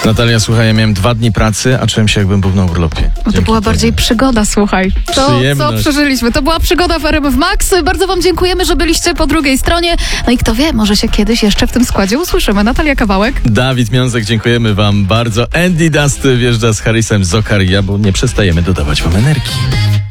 Natalia, słuchaj, ja miałem 2 dni pracy, a czułem się, jakbym był na urlopie. No to była bardziej przygoda, słuchaj. To, co przeżyliśmy, to była przygoda w RMF Max. Bardzo wam dziękujemy, że byliście po drugiej stronie. No i kto wie, może się kiedyś jeszcze w tym składzie usłyszymy. Natalia Kawałek. Dawid Miązek, dziękujemy wam bardzo. Andy Dust wjeżdża z Harrisem Zokaria, bo nie przestajemy dodawać wam energii.